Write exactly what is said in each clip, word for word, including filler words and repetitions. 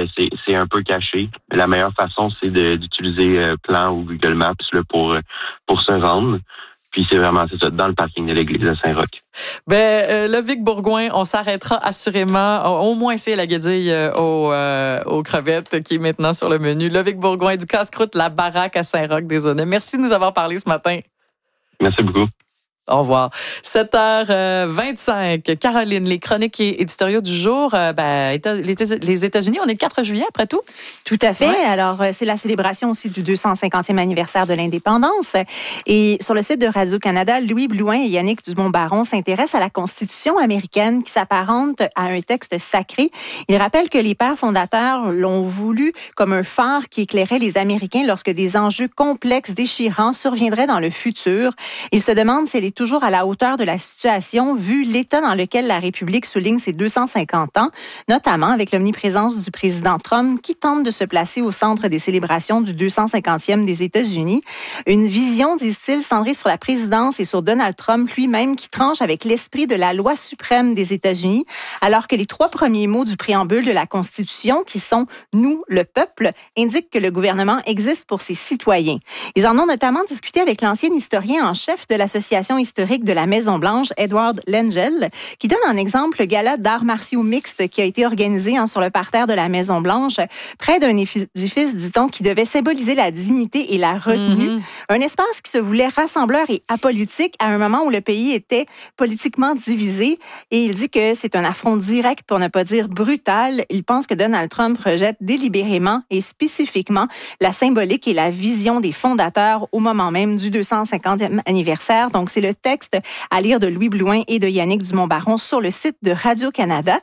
euh, c'est, c'est un peu caché. La meilleure façon, c'est de, d'utiliser euh, Plan ou Google Maps là, pour, pour se rendre. Puis c'est vraiment, c'est ça, dans le parking de l'église de Saint-Roch. Ben, euh, Lovic Bourgouin, on s'arrêtera assurément, au moins essayer la guédille euh, aux, euh, aux crevettes qui est maintenant sur le menu. Lovic Bourgouin du casse-croûte La Baraque à Saint-Roch-des-Aunais. Merci de nous avoir parlé ce matin. Merci beaucoup. Au revoir. sept heures vingt-cinq. Caroline, les chroniques et éditoriaux du jour. Euh, ben, les États-Unis, on est le quatre juillet après tout. Tout à fait. Ouais. Alors, c'est la célébration aussi du deux cent cinquantième anniversaire de l'indépendance. Et sur le site de Radio-Canada, Louis Blouin et Yannick Dumont-Baron s'intéressent à la Constitution américaine qui s'apparente à un texte sacré. Ils rappellent que les pères fondateurs l'ont voulu comme un phare qui éclairait les Américains lorsque des enjeux complexes, déchirants surviendraient dans le futur. Ils se demandent si elle est toujours à la hauteur de la situation, vu l'état dans lequel la République souligne ses deux cent cinquante ans, notamment avec l'omniprésence du président Trump qui tente de se placer au centre des célébrations du deux cent cinquantième des États-Unis. Une vision, disent-ils, centrée sur la présidence et sur Donald Trump lui-même qui tranche avec l'esprit de la loi suprême des États-Unis, alors que les trois premiers mots du préambule de la Constitution, qui sont « nous, le peuple », indiquent que le gouvernement existe pour ses citoyens. Ils en ont notamment discuté avec l'ancien historien en chef de l'Association historique de la Maison-Blanche, Edward Lengel, qui donne en exemple le gala d'arts martiaux mixtes qui a été organisé hein, sur le parterre de la Maison-Blanche, près d'un édifice, dit-on, qui devait symboliser la dignité et la retenue. Mm-hmm. Un espace qui se voulait rassembleur et apolitique à un moment où le pays était politiquement divisé. Et il dit que c'est un affront direct, pour ne pas dire brutal. Il pense que Donald Trump rejette délibérément et spécifiquement la symbolique et la vision des fondateurs au moment même du deux cent cinquantième anniversaire. Donc, c'est le texte à lire de Louis Blouin et de Yannick Dumont-Baron sur le site de Radio-Canada.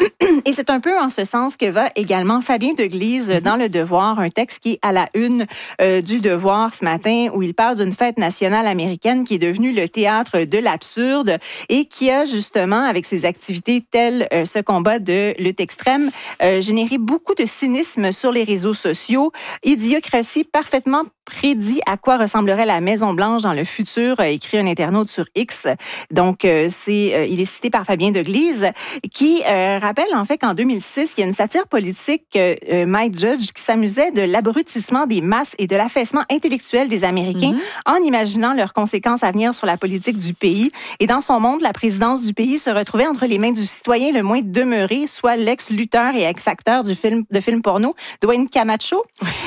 Et c'est un peu en ce sens que va également Fabien Deglise dans Le Devoir, un texte qui est à la une euh, du Devoir ce matin, où il parle d'une fête nationale américaine qui est devenue le théâtre de l'absurde et qui a justement, avec ses activités telles euh, ce combat de lutte extrême, euh, généré beaucoup de cynisme sur les réseaux sociaux. Idiocratie parfaitement prédit à quoi ressemblerait la Maison-Blanche dans le futur, a écrit un internaute sur X. Donc, euh, c'est, euh, il est cité par Fabien Deglise, qui euh, rappelle en fait qu'en deux mille six, il y a une satire politique, euh, Mike Judge, qui s'amusait de l'abrutissement des masses et de l'affaissement intellectuel des Américains mm-hmm. en imaginant leurs conséquences à venir sur la politique du pays. Et dans son monde, la présidence du pays se retrouvait entre les mains du citoyen le moins demeuré, soit l'ex-lutteur et ex-acteur du film, de film porno, Dwayne Camacho,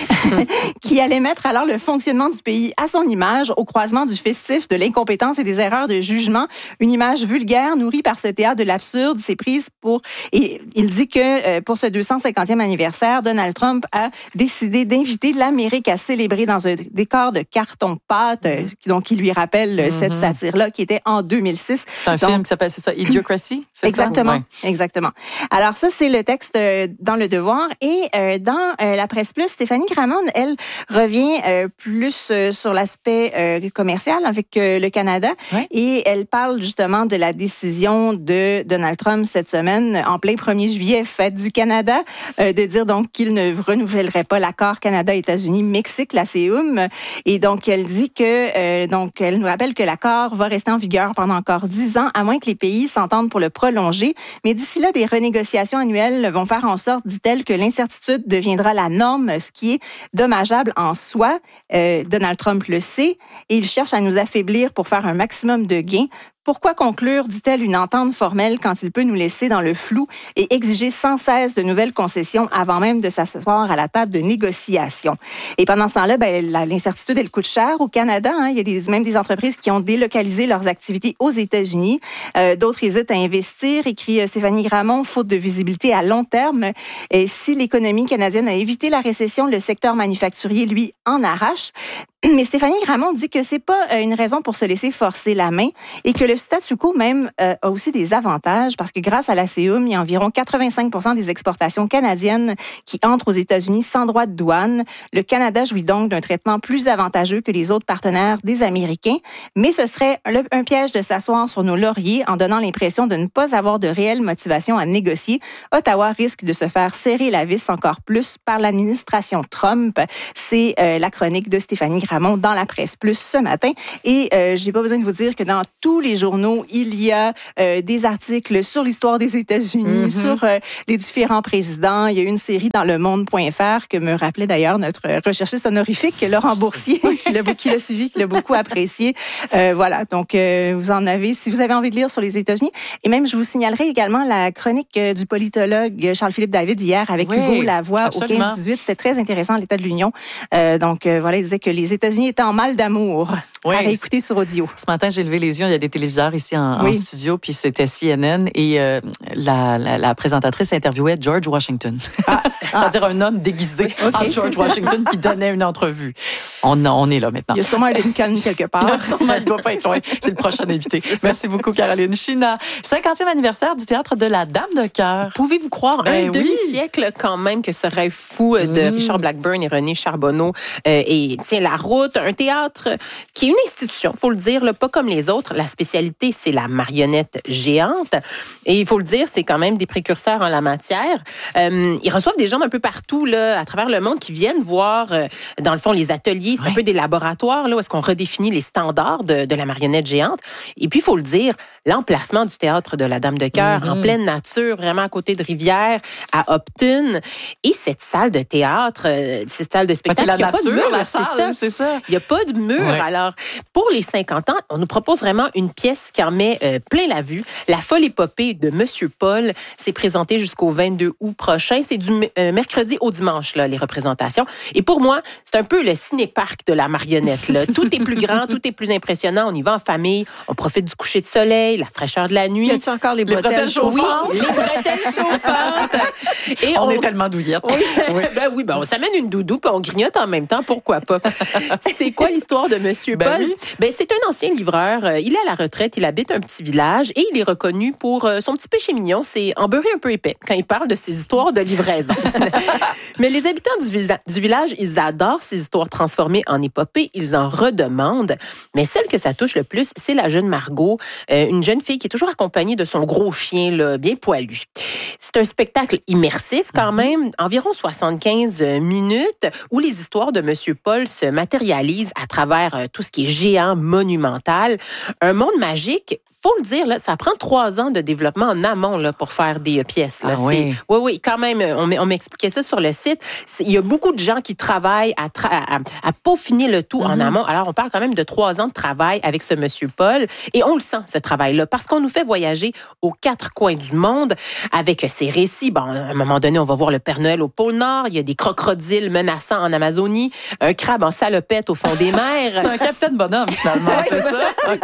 qui allait mettre alors le fonctionnement du pays à son image, au croisement du festif, de l'incompétence et des erreurs de jugement. Une image vulgaire nourrie par ce théâtre de l'absurde s'est prise pour... Et il dit que pour ce deux cent cinquantième anniversaire, Donald Trump a décidé d'inviter l'Amérique à célébrer dans un décor de carton-pâte, mm-hmm. donc qui lui rappelle mm-hmm. cette satire-là, qui était en deux mille six. C'est un donc, film qui s'appelle, c'est ça, Idiocracy? C'est exactement, ça? Ouais. exactement. Alors ça, c'est le texte dans Le Devoir. Et euh, dans euh, la Presse Plus, Stéphanie Gramond, elle, revient euh, plus euh, sur l'aspect euh, commercial avec euh, le Canada. Ouais. Et elle parle justement de la décision de Donald Trump cette semaine, en plein premier juillet, fête du Canada, euh, de dire donc qu'il ne renouvellerait pas l'accord Canada-États-Unis-Mexique, la C E U M. Et donc, elle dit que, euh, donc, elle nous rappelle que l'accord va rester en vigueur pendant encore dix ans, à moins que les pays s'entendent pour le prolonger. Mais d'ici là, des renégociations annuelles vont faire en sorte, dit-elle, que l'incertitude deviendra la norme, ce qui est dommageable en soi. Euh, Donald Trump le sait et il cherche à nous affaiblir pour faire un maximum de gains. Pourquoi conclure, dit-elle, une entente formelle quand il peut nous laisser dans le flou et exiger sans cesse de nouvelles concessions avant même de s'asseoir à la table de négociation? Et pendant ce temps-là, ben, l'incertitude, elle coûte cher au Canada. Hein. Il y a des, même des entreprises qui ont délocalisé leurs activités aux États-Unis. Euh, d'autres hésitent à investir, écrit Stéphanie Gramond, faute de visibilité à long terme. Et si l'économie canadienne a évité la récession, le secteur manufacturier, lui, en arrache. Mais Stéphanie Gramond dit que c'est pas une raison pour se laisser forcer la main et que le statu quo même euh, a aussi des avantages parce que grâce à la C E U M, il y a environ quatre-vingt-cinq pour cent des exportations canadiennes qui entrent aux États-Unis sans droit de douane. Le Canada jouit donc d'un traitement plus avantageux que les autres partenaires des Américains, mais ce serait le, un piège de s'asseoir sur nos lauriers en donnant l'impression de ne pas avoir de réelle motivation à négocier. Ottawa risque de se faire serrer la vis encore plus par l'administration Trump. C'est euh, la chronique de Stéphanie Gramond. Ramon dans la Presse Plus ce matin. Et euh, j'ai pas besoin de vous dire que dans tous les journaux, il y a euh, des articles sur l'histoire des États-Unis, mm-hmm. sur euh, les différents présidents. Il y a une série dans le monde point f r que me rappelait d'ailleurs notre recherchiste honorifique, Laurent Boursier, qui l'a, qui l'a suivi, qui l'a beaucoup apprécié. Euh, voilà, donc euh, vous en avez, si vous avez envie de lire sur les États-Unis. Et même, je vous signalerai également la chronique euh, du politologue Charles-Philippe David hier avec oui, Hugo Lavoie absolument. Au quinze dix-huit. C'était très intéressant, l'État de l'Union. Euh, donc euh, voilà, il disait que les États-Unis étaient en mal d'amour. Oui, à réécouter sur audio. Ce matin, j'ai levé les yeux, il y a des téléviseurs ici en, oui. en studio, puis c'était C N N, et euh, la, la, la présentatrice interviewait George Washington. Ah. C'est-à-dire un homme déguisé oui, okay. en George Washington qui donnait une entrevue. On, on est là maintenant. Il y a sûrement un Lincoln quelque part. Sûrement, il ne doit pas être loin. C'est le prochain invité. Merci beaucoup, Caroline China. cinquantième anniversaire du Théâtre de la Dame de Cœur. Pouvez-vous croire, ben un oui. demi-siècle quand même que ce rêve fou de mmh. Richard Blackburn et René Charbonneau euh, et tient la route. Un théâtre qui est une institution, il faut le dire, là, pas comme les autres. La spécialité, c'est la marionnette géante. Et il faut le dire, c'est quand même des précurseurs en la matière. Euh, ils reçoivent des gens d'un peu partout là, à travers le monde qui viennent voir, euh, dans le fond, les ateliers. C'est ouais. un peu des laboratoires là, où est-ce qu'on redéfinit les standards de, de la marionnette géante. Et puis, il faut le dire, l'emplacement du Théâtre de la Dame de Cœur, mm-hmm. en pleine nature, vraiment à côté de Rivière, à Upton. Et cette salle de théâtre, euh, cette salle de spectacle, il n'y a nature, pas de mur, là, la salle, c'est ça. C'est ça. Il n'y a pas de mur. Ouais. Alors, pour les cinquante ans, on nous propose vraiment une pièce qui en met euh, plein la vue. La folle épopée de Monsieur Paul s'est présentée jusqu'au vingt-deux août prochain. C'est du euh, mercredi au dimanche, là, les représentations. Et pour moi, c'est un peu le ciné-parc de la marionnette. Là. Tout est plus grand, tout est plus impressionnant. On y va en famille, on profite du coucher de soleil, la fraîcheur de la nuit. Y a-tu encore les bretelles, les bretelles chauffantes? Oui, les bretelles chauffantes. Et on, on est tellement douillettes. Oui, oui. ben oui, ben on s'amène une doudou puis on grignote en même temps, pourquoi pas. C'est quoi l'histoire de Monsieur ben Paul? Oui. Ben c'est un ancien livreur. Il est à la retraite, il habite un petit village et il est reconnu pour son petit péché mignon, c'est en beurrer un peu épais quand il parle de ses histoires de livraison. Mais les habitants du, villa- du village, ils adorent ces histoires transformées en épopées, ils en redemandent. Mais celle que ça touche le plus, c'est la jeune Margot, euh, une jeune fille qui est toujours accompagnée de son gros chien là, bien poilu. C'est un spectacle immersif quand même, environ soixante-quinze minutes, où les histoires de Monsieur Paul se matérialisent à travers euh, tout ce qui est géant, monumental. Un monde magique, faut le dire, là, ça prend trois ans de développement en amont là, pour faire des euh, pièces. Là. Ah oui. oui, oui, quand même, on, on m'expliquait ça sur le site. C'est, il y a beaucoup de gens qui travaillent à, tra- à, à peaufiner le tout mm-hmm. en amont. Alors, on parle quand même de trois ans de travail avec ce Monsieur Paul. Et on le sent, ce travail-là, parce qu'on nous fait voyager aux quatre coins du monde avec ces récits. Bon, à un moment donné, on va voir le Père Noël au pôle Nord. Il y a des crocodiles menaçants en Amazonie. Un crabe en salopette au fond des mers. C'est un capitaine bonhomme, finalement. Oui, c'est, c'est ça. ça.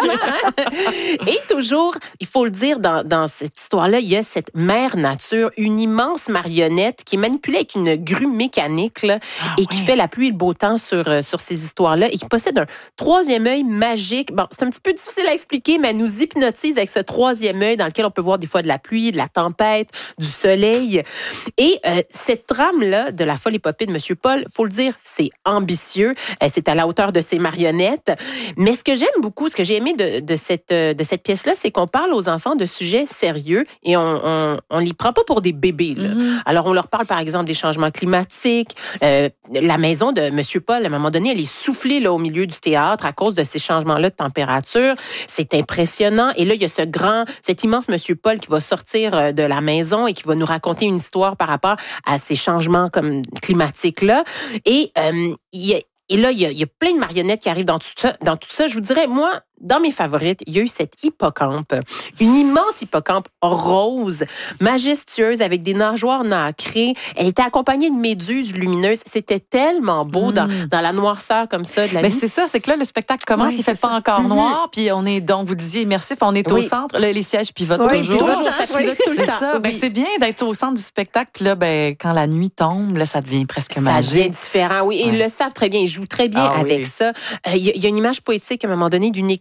Okay. Et toujours, il faut le dire, dans, dans cette histoire-là, il y a cette mère nature, une immense marionnette qui est manipulée avec une grue mécanique là, ah, et qui oui. fait la pluie et le beau temps sur, euh, sur ces histoires-là et qui possède un troisième œil magique. Bon, c'est un petit peu difficile à expliquer, mais elle nous hypnotise avec ce troisième œil dans lequel on peut voir des fois de la pluie, de la tempête, du soleil. Et euh, cette trame-là de la folle épopée de Monsieur Paul, faut le dire, c'est ambitieux. Euh, c'est à la hauteur de ses marionnettes. Mais ce que j'aime beaucoup, ce que j'ai aimé de, de cette, de cette pièce-là, c'est qu'on parle aux enfants de sujets sérieux et on, on, on les prend pas pour des bébés. Là. Mm-hmm. Alors, on leur parle, par exemple, des changements climatiques. Euh, la maison de Monsieur Paul, à un moment donné, elle est soufflée là, au milieu du théâtre à cause de ces changements-là de température. C'est impressionnant. Et là, il y a ce grand, cet immense Monsieur Paul qui va sortir de la maison et qui va nous raconter une histoire par rapport à ces changements comme climatiques-là. Et euh, il y a Et là, il y, a, il y a plein de marionnettes qui arrivent dans tout ça. Dans tout ça, je vous dirais, moi, dans mes favorites, il y a eu cette hippocampe, une immense hippocampe rose, majestueuse, avec des nageoires nacrées. Elle était accompagnée de méduses lumineuses. C'était tellement beau mmh. dans, dans la noirceur comme ça de la Mais nuit. c'est ça, c'est que là, le spectacle commence, oui, il fait pas ça. encore mmh. noir, puis on est, donc, vous disiez immersif, on est oui. au centre. Là, les sièges pivotent oui, toujours. toujours ça pivote oui. tout le c'est temps. Ça. Oui. Ben, c'est bien d'être au centre du spectacle, puis là, ben, quand la nuit tombe, là, ça devient presque ça magique. Ça devient différent, oui. Et ouais. ils le savent très bien, ils jouent très bien ah, avec oui. ça. Il euh, y, y a une image poétique, à un moment donné, d'une école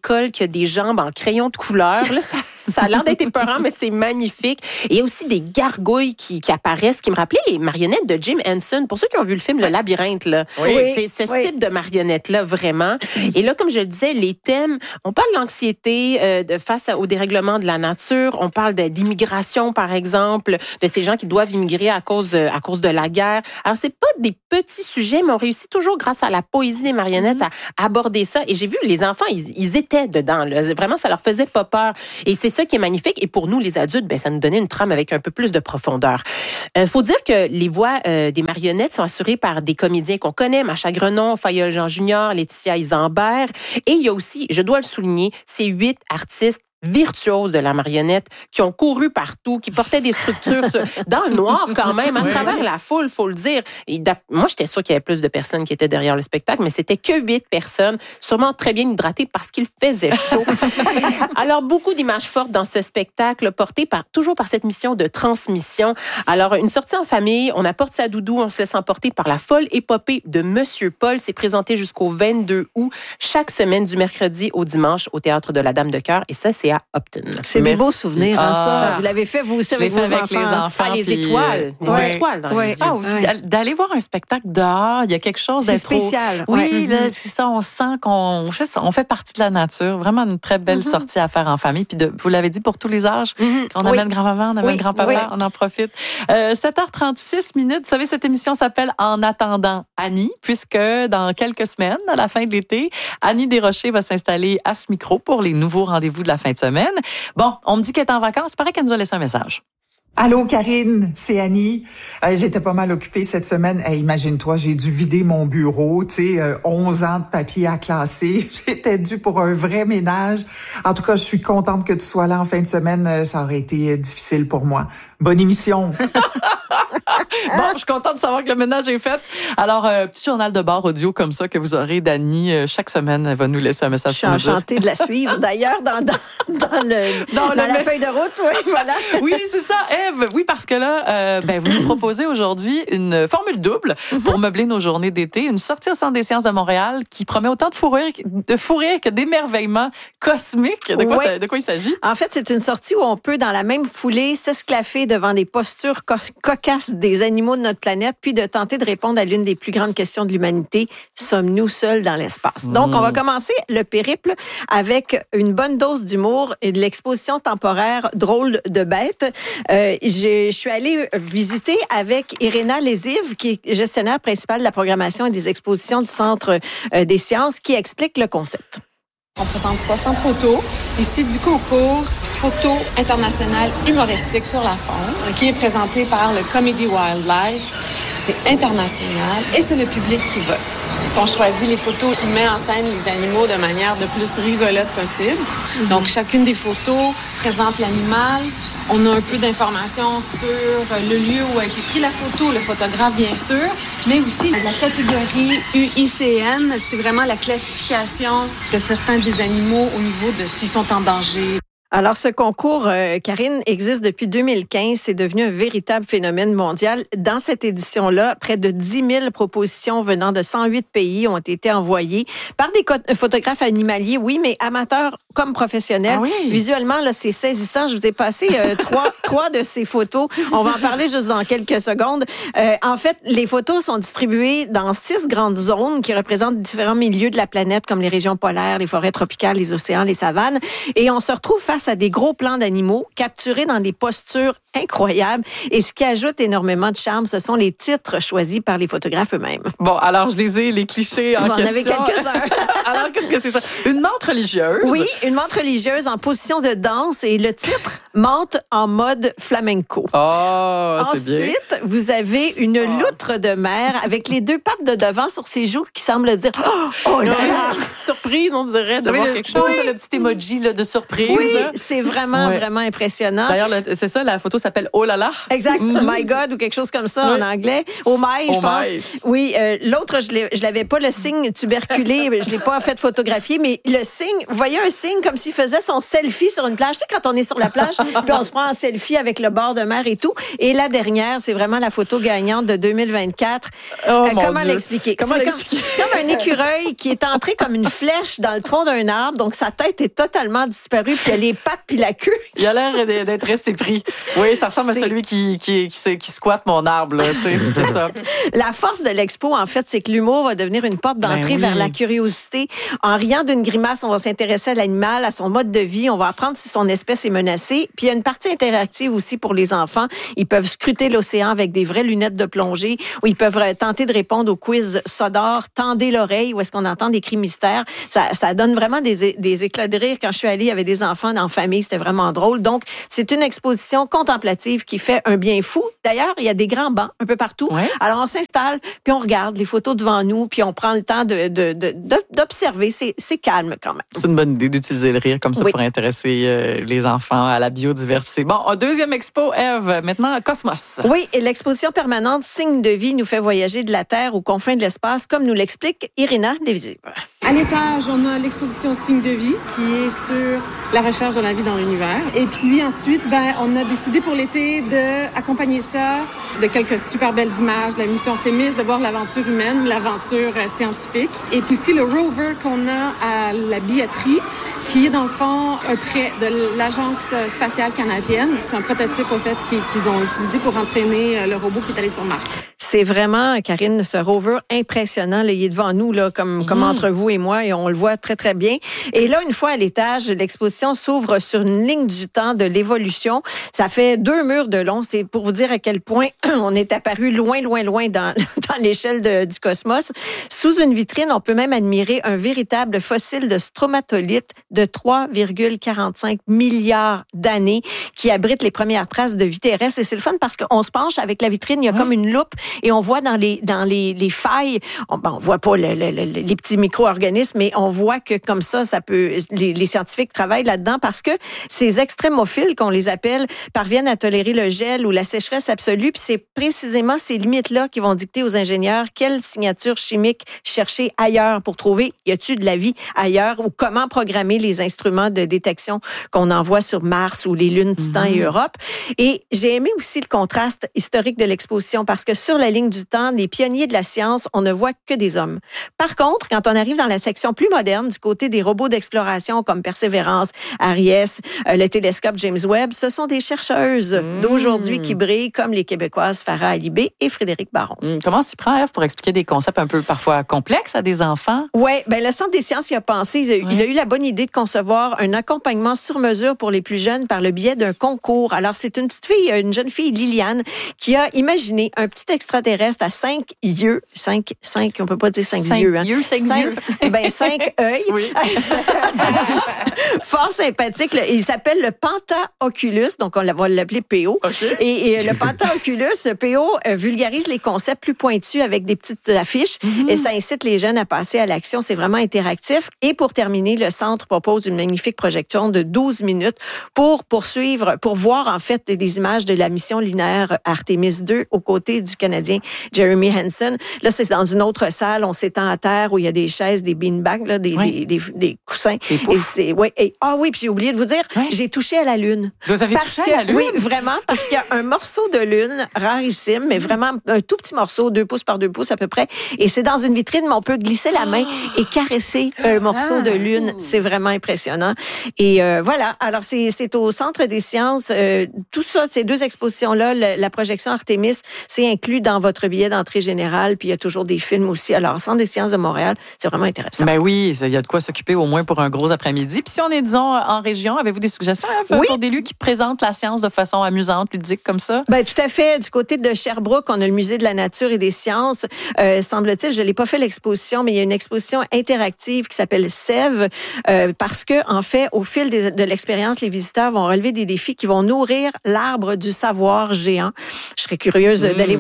colle qui a des jambes en crayon de couleur. Là, ça, ça a l'air d'être épeurant, mais c'est magnifique. Et il y a aussi des gargouilles qui, qui apparaissent, qui me rappelaient les marionnettes de Jim Henson. Pour ceux qui ont vu le film Le Labyrinthe, là, oui. c'est ce oui. type de marionnette-là, vraiment. Et là, comme je le disais, les thèmes, on parle de l'anxiété euh, de face au dérèglement de la nature, on parle de, d'immigration, par exemple, de ces gens qui doivent immigrer à cause, à cause de la guerre. Alors, c'est pas des petits sujets, mais on réussit toujours, grâce à la poésie des marionnettes, mm-hmm. à aborder ça. Et j'ai vu, les enfants, ils, ils étaient dedans. Là. Vraiment, ça leur faisait pas peur. Et c'est ça qui est magnifique. Et pour nous, les adultes, ben, ça nous donnait une trame avec un peu plus de profondeur. Il euh, faut dire que les voix euh, des marionnettes sont assurées par des comédiens qu'on connaît, Macha Grenon, Fayolle Jean Junior, Laetitia Isambert. Et il y a aussi, je dois le souligner, ces huit artistes virtuoses de la marionnette qui ont couru partout, qui portaient des structures dans le noir quand même, à oui. travers la foule, faut le dire. Et moi, j'étais sûre qu'il y avait plus de personnes qui étaient derrière le spectacle, mais c'était que huit personnes, sûrement très bien hydratées parce qu'il faisait chaud. Alors, beaucoup d'images fortes dans ce spectacle, porté par, toujours par cette mission de transmission. Alors, une sortie en famille, on apporte sa doudou, on se laisse emporter par la folle épopée de Monsieur Paul. C'est présenté jusqu'au vingt-deux août, chaque semaine du mercredi au dimanche au Théâtre de la Dame de Cœur. Et ça, c'est à Upton. C'est Merci. Des beaux souvenirs, hein, ça. Ah. Vous l'avez fait, vous aussi, avec vos avec enfants. les enfants. Ah, les puis... étoiles. Les ouais. étoiles dans ouais. les yeux. Ah, oui. ouais. D'aller voir un spectacle dehors, il y a quelque chose c'est d'être spécial. Trop... Oui, ouais. là, c'est ça, on sent qu'on fait, on fait partie de la nature. Vraiment une très belle mm-hmm. sortie à faire en famille. Puis de, vous l'avez dit, pour tous les âges. Mm-hmm. On amène oui. grand-maman, on amène oui. grand-papa, oui. on en profite. Euh, sept heures trente-six minutes. Vous savez, cette émission s'appelle En attendant Annie, puisque dans quelques semaines, à la fin de l'été, Annie Desrochers va s'installer à ce micro pour les nouveaux rendez-vous de la fin de semaine. Bon, on me dit qu'elle est en vacances. Il paraît qu'elle nous a laissé un message. Allô, Karine, c'est Annie. Euh, j'étais pas mal occupée cette semaine. Hey, imagine-toi, j'ai dû vider mon bureau, tu sais, euh, onze ans de papier à classer. J'étais due pour un vrai ménage. En tout cas, je suis contente que tu sois là en fin de semaine. Ça aurait été difficile pour moi. Bonne émission. Bon, je suis contente de savoir que le ménage est fait. Alors, euh, petit journal de bord audio comme ça que vous aurez d'Annie euh, chaque semaine. Elle va nous laisser un message. Je suis enchantée de la suivre. D'ailleurs, dans, dans, dans, le, dans, dans le la feuille de route, oui, voilà. Oui, c'est ça, Ève. Oui, parce que là, euh, ben, vous nous proposez aujourd'hui une formule double mm-hmm. pour meubler nos journées d'été. Une sortie au Centre des sciences de Montréal qui promet autant de fou rire, de fou rire que d'émerveillement cosmique. De quoi, oui. ça, de quoi il s'agit? En fait, c'est une sortie où on peut, dans la même foulée, s'esclaffer devant des postures co- cocasses des animaux de notre planète, puis de tenter de répondre à l'une des plus grandes questions de l'humanité. Sommes-nous seuls dans l'espace? Mmh. Donc, on va commencer le périple avec une bonne dose d'humour et de l'exposition temporaire Drôle de bête. Euh, je suis allée visiter avec Irena Lézive, qui est gestionnaire principale de la programmation et des expositions du Centre des sciences, qui explique le concept. On présente soixante photos. Ici, du concours photo international humoristique sur la faune, qui est présenté par le Comedy Wildlife. C'est international et c'est le public qui vote. On choisit les photos qui mettent en scène les animaux de manière de plus rigolote possible. Mm-hmm. Donc, chacune des photos présente l'animal. On a un peu d'informations sur le lieu où a été prise la photo, le photographe, bien sûr, mais aussi la catégorie U I C N. C'est vraiment la classification de certains des animaux au niveau de s'ils sont en danger. Alors, ce concours, euh, Karine, existe depuis deux mille quinze. C'est devenu un véritable phénomène mondial. Dans cette édition-là, près de dix mille propositions venant de cent huit pays ont été envoyées par des co- photographes animaliers, oui, mais amateurs comme professionnels. Ah oui. Visuellement, là, c'est saisissant. Je vous ai passé euh, trois, trois de ces photos. On va en parler juste dans quelques secondes. Euh, en fait, les photos sont distribuées dans six grandes zones qui représentent différents milieux de la planète, comme les régions polaires, les forêts tropicales, les océans, les savanes. Et on se retrouve face à des gros plans d'animaux capturés dans des postures incroyables. Et ce qui ajoute énormément de charme, ce sont les titres choisis par les photographes eux-mêmes. Bon, alors je les ai, les clichés en Vous en question. avez quelques-uns. Alors, qu'est-ce que c'est ça? Une menthe religieuse? Oui, une menthe religieuse en position de danse et le titre, menthe en mode flamenco. Oh, c'est bien. Ensuite, vous avez une oh. loutre de mer avec les deux pattes de devant sur ses joues qui semblent dire « Oh, oh là là! » Surprise, on dirait, de voir le, quelque chose. Oui. C'est ça, le petit emoji là, de surprise. Oui, là. là. C'est vraiment, ouais. vraiment impressionnant. D'ailleurs, le, c'est ça, la photo s'appelle « Oh là là ». Exact. Mm-hmm. « Oh my God » ou quelque chose comme ça oui. en anglais. « Oh my », je oh pense. My. Oui, euh, l'autre, je ne l'avais pas, le signe tuberculé, je ne l'ai pas fait photographier, mais le signe, vous voyez un signe comme s'il faisait son selfie sur une plage. Tu sais, quand on est sur la plage, puis on se prend en selfie avec le bord de mer et tout. Et la dernière, c'est vraiment la photo gagnante de deux mille vingt-quatre. Oh, euh, mon comment Dieu. l'expliquer? Comment c'est, l'expliquer? Comme, c'est comme un écureuil qui est entré comme une flèche dans le tronc d'un arbre, donc sa tête est totalement disparue, puis il y a les pattes puis la queue. Il a l'air d'être resté pris. Oui, ça ressemble c'est... à celui qui, qui, qui, qui squatte mon arbre, là, tu sais, c'est ça. La force de l'expo, en fait, c'est que l'humour va devenir une porte d'entrée ben oui. vers la curiosité. En riant d'une grimace, on va s'intéresser à l'animal, à son mode de vie, on va apprendre si son espèce est menacée. Puis il y a une partie interactive aussi pour les enfants. Ils peuvent scruter l'océan avec des vraies lunettes de plongée, ou ils peuvent tenter de répondre au quiz sonore, tendez l'oreille, où est-ce qu'on entend des cris mystères. Ça, ça donne vraiment des, des éclats de rire. Quand je suis allée, il y avait des enfants en famille, c'était vraiment drôle. Donc, c'est une exposition contemplative qui fait un bien fou. D'ailleurs, il y a des grands bancs un peu partout. Ouais. Alors, on s'installe, puis on regarde les photos devant nous, puis on prend le temps de, de, de, de, d'observer. C'est, c'est calme quand même. C'est une bonne idée d'utiliser le rire comme ça oui. pour intéresser euh, les enfants à la biodiversité. Bon, deuxième expo, Ève, maintenant Cosmos. Oui, et l'exposition permanente Signes de vie nous fait voyager de la Terre aux confins de l'espace, comme nous l'explique Irina Lévisive. À l'étage, on a l'exposition Signes de vie qui est sur la recherche de la vie dans l'univers. Et puis ensuite, ben, on a décidé pour l'été d'accompagner ça de quelques super belles images de la mission Artemis, de voir l'aventure humaine, l'aventure scientifique. Et puis aussi le rover qu'on a à la billetterie, qui est dans le fond un prêt de l'Agence spatiale canadienne. C'est un prototype, au fait, qu'ils ont utilisé pour entraîner le robot qui est allé sur Mars. C'est vraiment, Karine, ce rover impressionnant. Là, il est devant nous, là, comme, mmh. comme entre vous et moi, et on le voit très, très bien. Et là, une fois à l'étage, l'exposition s'ouvre sur une ligne du temps de l'évolution. Ça fait deux murs de long. C'est pour vous dire à quel point on est apparu loin, loin, loin dans, dans l'échelle de, du cosmos. Sous une vitrine, on peut même admirer un véritable fossile de stromatolite de trois virgule quarante-cinq milliards d'années qui abrite les premières traces de vie terrestre. Et c'est le fun parce qu'on se penche avec la vitrine, il y a mmh. comme une loupe. Et on voit dans les dans les, les failles, on, ben, on voit pas le, le, le, les petits micro-organismes, mais on voit que comme ça, ça peut. Les, les scientifiques travaillent là-dedans parce que ces extrémophiles, qu'on les appelle, parviennent à tolérer le gel ou la sécheresse absolue. Puis c'est précisément ces limites-là qui vont dicter aux ingénieurs quelle signature chimique chercher ailleurs pour trouver y a-t-il de la vie ailleurs ou comment programmer les instruments de détection qu'on envoie sur Mars ou les lunes Titan mm-hmm. et Europe. Et j'ai aimé aussi le contraste historique de l'exposition parce que sur la ligne du temps, les pionniers de la science, on ne voit que des hommes. Par contre, quand on arrive dans la section plus moderne, du côté des robots d'exploration comme Persévérance, Ariès, euh, le télescope James Webb, ce sont des chercheuses mmh. d'aujourd'hui qui brillent, comme les Québécoises Farah Alibé et Frédéric Baron. Mmh. Comment s'y prend, Ève, pour expliquer des concepts un peu parfois complexes à des enfants? Oui, ben le Centre des sciences y a pensé. Il a, ouais. il a eu la bonne idée de concevoir un accompagnement sur mesure pour les plus jeunes par le biais d'un concours. Alors, c'est une petite fille, une jeune fille, Liliane, qui a imaginé un petit extraterrestre à cinq yeux, cinq, cinq, on peut pas dire cinq, cinq yeux, hein. yeux, cinq, cinq yeux, ben cinq œils. Oui. Fort sympathique. Là. Il s'appelle le Pentaoculus, donc on va l'appeler P O. Okay. Et, et le Pentaoculus, le P O euh, vulgarise les concepts plus pointus avec des petites affiches mm-hmm. et ça incite les jeunes à passer à l'action. C'est vraiment interactif. Et pour terminer, le centre propose une magnifique projection de douze minutes pour poursuivre, pour voir en fait des images de la mission lunaire Artemis deux aux côtés du Canadien Jeremy Hansen. Là, c'est dans une autre salle. On s'étend à terre où il y a des chaises, des beanbags, là, des, oui. des, des, des coussins. Et c'est, ouais, et, ah oui, puis j'ai oublié de vous dire, oui. j'ai touché à la Lune. Vous avez parce touché que, à la Lune? Oui, vraiment, parce qu'il y a un morceau de Lune rarissime, mais vraiment un tout petit morceau, deux pouces par deux pouces à peu près. Et c'est dans une vitrine, mais on peut glisser la main et caresser un morceau ah. de Lune. C'est vraiment impressionnant. Et euh, voilà, alors c'est, c'est au Centre des sciences. Euh, tout ça, ces deux expositions-là, la, la projection Artemis, c'est inclus dans votre billet d'entrée générale, puis il y a toujours des films aussi. Alors, Centre des sciences de Montréal, c'est vraiment intéressant. Ben oui, il y a de quoi s'occuper au moins pour un gros après-midi. Puis si on est, disons, en région, avez-vous des suggestions hein, oui. pour des lieux qui présentent la science de façon amusante, ludique, comme ça? Ben tout à fait. Du côté de Sherbrooke, on a le Musée de la nature et des sciences. Euh, semble-t-il, je l'ai pas fait l'exposition, mais il y a une exposition interactive qui s'appelle Sève, euh, parce que, en fait, au fil des, de l'expérience, les visiteurs vont relever des défis qui vont nourrir l'arbre du savoir géant. Je serais curieuse mmh. d'aller voir ça.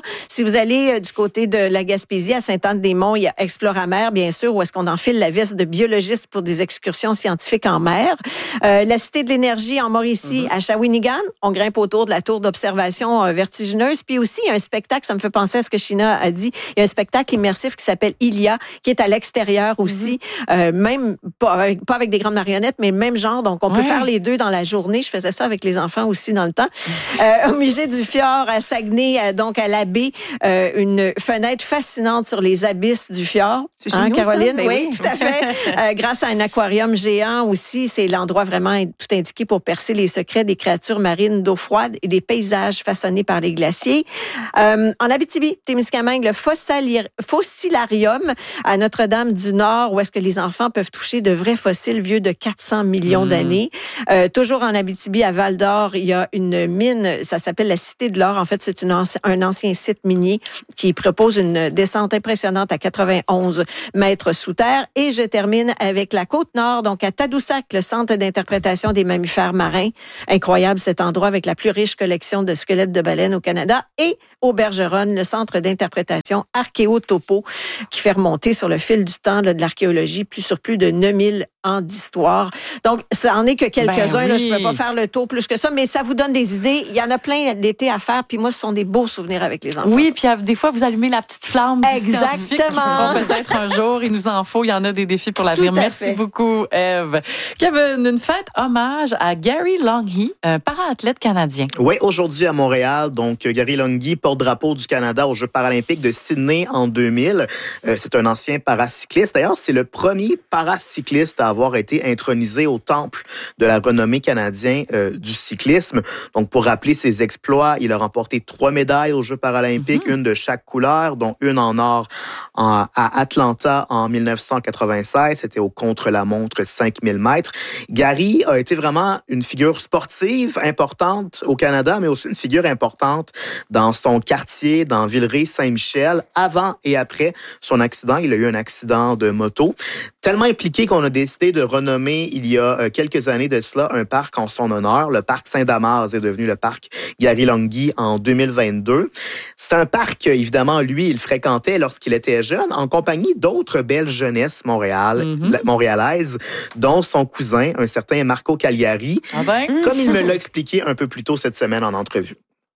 Si vous allez du côté de la Gaspésie, à Sainte-Anne-des-Monts, il y a Exploramer, bien sûr, où est-ce qu'on enfile la veste de biologiste pour des excursions scientifiques en mer. Euh, la Cité de l'énergie en Mauricie, mm-hmm. à Shawinigan, on grimpe autour de la tour d'observation euh, vertigineuse. Puis aussi, il y a un spectacle, ça me fait penser à ce que Sheena a dit, il y a un spectacle immersif qui s'appelle Ilia, qui est à l'extérieur aussi, mm-hmm. euh, même pas avec, pas avec des grandes marionnettes, mais le même genre. Donc, on ouais. peut faire les deux dans la journée. Je faisais ça avec les enfants aussi dans le temps. Euh, au musée du Fjord à Saguenay, euh, donc à la baie, euh, une fenêtre fascinante sur les abysses du fjord. C'est chez hein, nous, Caroline? Ça? Oui, oui, tout à fait. euh, grâce à un aquarium géant aussi, c'est l'endroit vraiment tout indiqué pour percer les secrets des créatures marines d'eau froide et des paysages façonnés par les glaciers. Euh, en Abitibi-Témiscamingue, le fossili- Fossilarium à Notre-Dame-du-Nord, où est-ce que les enfants peuvent toucher de vrais fossiles vieux de quatre cents millions mmh. d'années. Euh, toujours en Abitibi, à Val-d'Or, il y a une mine, ça s'appelle la Cité de l'Or. En fait, c'est une anci- un ancien site minier qui propose une descente impressionnante à quatre-vingt-onze mètres sous terre. Et je termine avec la Côte-Nord, donc à Tadoussac, le centre d'interprétation des mammifères marins. Incroyable cet endroit avec la plus riche collection de squelettes de baleines au Canada. Et au Bergeronne, le centre d'interprétation archéotopo qui fait remonter sur le fil du temps là, de l'archéologie plus sur plus de neuf mille ans d'histoire. Donc, ça en est que quelques-uns. Ben oui. Là, je ne peux pas faire le tour plus que ça, mais ça vous donne des idées. Il y en a plein l'été à faire, puis moi, ce sont des beaux souvenirs avec les enfants. Oui, puis des fois, vous allumez la petite flamme du scientifique qui Exactement. sera peut-être un jour. Il nous en faut. Il y en a des défis pour l'avenir. Merci fait. beaucoup, Ève. Kevin, une fête hommage à Gary Longy, un para-athlète canadien. Oui, aujourd'hui à Montréal. Donc, Gary Longy, porte-drapeau du Canada aux Jeux paralympiques de Sydney en deux mille. Euh, c'est un ancien paracycliste. D'ailleurs, c'est le premier paracycliste à avoir été intronisé au temple de la renommée canadienne euh, du cyclisme. Donc, pour rappeler ses exploits, il a remporté trois médailles aux Jeux paralympiques, mm-hmm. une de chaque couleur, dont une en or en, à Atlanta en dix-neuf cent quatre-vingt-seize. C'était au contre-la-montre cinq mille mètres. Gary a été vraiment une figure sportive importante au Canada, mais aussi une figure importante dans son quartier, dans Villeray-Saint-Michel, avant et après son accident. Il a eu un accident de moto. Tellement impliqué qu'on a décidé de renommer, il y a quelques années de cela, un parc en son honneur. Le parc Saint-Damas est devenu le parc Gary Longy en deux mille vingt-deux. C'est un parc, évidemment, lui, il fréquentait lorsqu'il était jeune, en compagnie d'autres belles jeunesses Montréal, mm-hmm. montréalaises, dont son cousin, un certain Marco Cagliari, ah ben? comme il me l'a expliqué un peu plus tôt cette semaine en entrevue.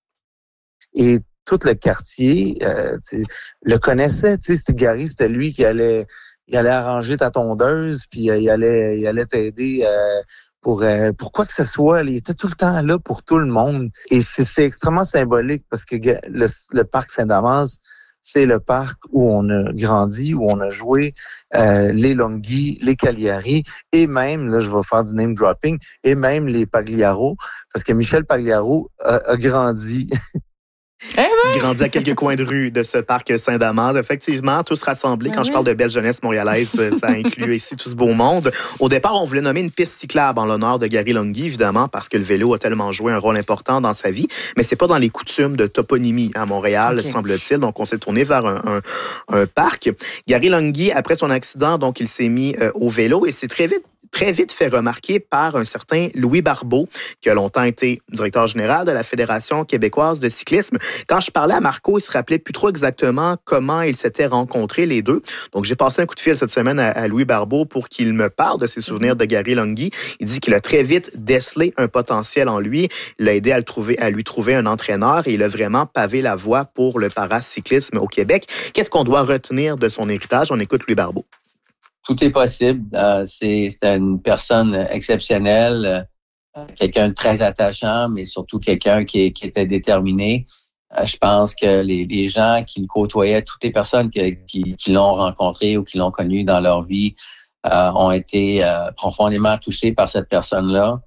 Et tout le quartier euh, le connaissait. C'était Gary, c'était lui qui allait, il allait arranger ta tondeuse, puis euh, il allait, il allait t'aider euh, pour euh, pour quoi que ce soit. Il était tout le temps là pour tout le monde. Et c'est, c'est extrêmement symbolique parce que le, le parc Saint-Damas, c'est le parc où on a grandi, où on a joué euh, les Longy, les Cagliari et même, là je vais faire du name dropping, et même les Pagliaro, parce que Michel Pagliaro a, a grandi... Eh ben. grandi à quelques coins de rue de ce parc Saint-Damas. Effectivement, tous rassemblés. Ben Quand oui. je parle de belle jeunesse montréalaise, ça inclut ici tout ce beau monde. Au départ, on voulait nommer une piste cyclable en l'honneur de Gary Longy, évidemment, parce que le vélo a tellement joué un rôle important dans sa vie, mais c'est pas dans les coutumes de toponymie à Montréal, okay. semble-t-il. Donc, on s'est tourné vers un, un, un parc. Gary Longy, après son accident, donc, il s'est mis euh, au vélo et c'est très vite très vite fait remarquer par un certain Louis Barbeau, qui a longtemps été directeur général de la Fédération québécoise de cyclisme. Quand je parlais à Marco, il se rappelait plus trop exactement comment ils s'étaient rencontrés les deux. Donc, j'ai passé un coup de fil cette semaine à, à Louis Barbeau pour qu'il me parle de ses souvenirs de Gary Longy. Il dit qu'il a très vite décelé un potentiel en lui. Il l'a aidé à, le trouver, à lui trouver un entraîneur et il a vraiment pavé la voie pour le paracyclisme au Québec. Qu'est-ce qu'on doit retenir de son héritage? On écoute Louis Barbeau. Tout est possible. Euh, c'est, c'est une personne exceptionnelle, euh, quelqu'un de très attachant, mais surtout quelqu'un qui, qui était déterminé. Euh, je pense que les, les gens qui le côtoyaient, toutes les personnes qui, qui, qui l'ont rencontré ou qui l'ont connu dans leur vie, euh, ont été euh, profondément touchés par cette personne-là.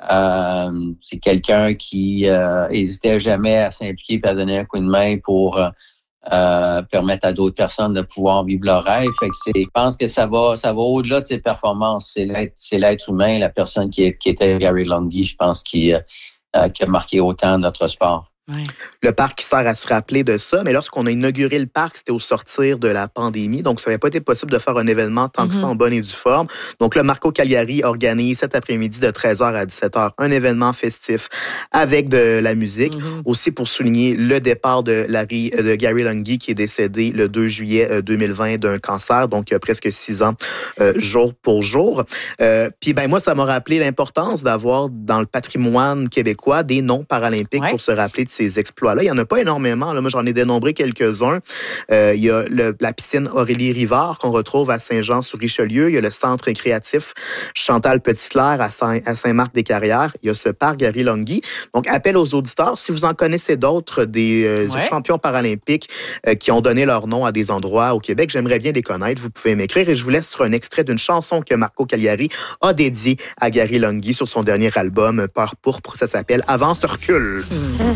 Euh, c'est quelqu'un qui euh, hésitait jamais à s'impliquer et à donner un coup de main pour euh, Euh, permettre à d'autres personnes de pouvoir vivre leur rêve. Fait que c'est, je pense que ça va, ça va au-delà de ses performances. C'est l'être, c'est l'être humain, la personne qui, est, qui était Gary Longy, je pense, qui, euh, qui a marqué autant notre sport. Ouais. Le parc qui sert à se rappeler de ça, mais lorsqu'on a inauguré le parc, c'était au sortir de la pandémie, donc ça n'avait pas été possible de faire un événement tant mm-hmm. que ça en bonne et due forme. Donc là, Marco Cagliari organise cet après-midi de treize heures à dix-sept heures un événement festif avec de la musique, mm-hmm. aussi pour souligner le départ de, Larry, de Gary Lungy qui est décédé le deux juillet deux mille vingt d'un cancer, donc il y a presque six ans, euh, jour pour jour. Euh, Puis ben moi, ça m'a rappelé l'importance d'avoir dans le patrimoine québécois des noms paralympiques ouais. pour se rappeler de ces exploits-là. Il n'y en a pas énormément. Là. Moi, j'en ai dénombré quelques-uns. Euh, il y a le, la piscine Aurélie Rivard qu'on retrouve à Saint-Jean-sur-Richelieu. Il y a le centre récréatif Chantal Petitclerc à, Saint- à Saint-Marc-des-Carrières. Il y a ce parc Gary Lungy. Donc, appel aux auditeurs. Si vous en connaissez d'autres, des euh, ouais. champions paralympiques euh, qui ont donné leur nom à des endroits au Québec, j'aimerais bien les connaître. Vous pouvez m'écrire et je vous laisse sur un extrait d'une chanson que Marco Cagliari a dédiée à Gary Lungy sur son dernier album, Peur pourpre. Ça s'appelle « Avance, recule ».